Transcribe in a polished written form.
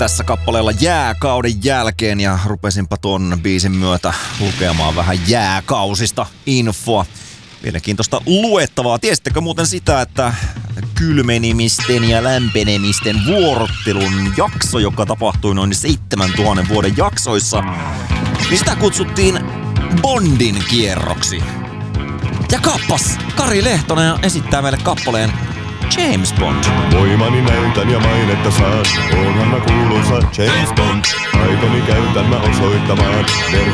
tässä kappaleella jääkauden jälkeen ja rupesinpa ton biisin myötä lukemaan vähän jääkausista infoa. Mielenkiintoista luettavaa. Tiesittekö muuten sitä, että kylmenemisten ja lämpenemisten vuorottelun jakso, joka tapahtui noin 7000 vuoden jaksoissa, niin sitä kutsuttiin Bondin kierroksi. Ja kappas, Kari Lehtonen esittää meille kappaleen James Bond. Voimani näytän ja mainetta saan, oonhan mä kuuluisa James Bond. Taitoni käytän mä osoittamaan.